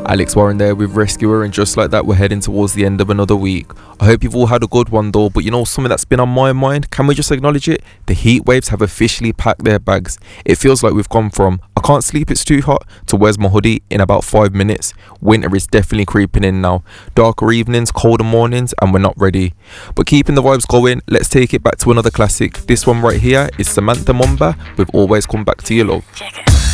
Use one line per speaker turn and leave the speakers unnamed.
Alex Warren there with Rescuer, and just like that we're heading towards the end of another week. I hope you've all had a good one though, but you know something that's been on my mind, can we just acknowledge it? The heat waves have officially packed their bags. It feels like we've gone from I can't sleep, it's too hot, to where's my hoodie in about 5 minutes. Winter is definitely creeping in now. Darker evenings, colder mornings, and we're not ready. But keeping the vibes going, let's take it back to another classic. This one right here is Samantha Mumba with Always Come Back to Your Love.
Check it.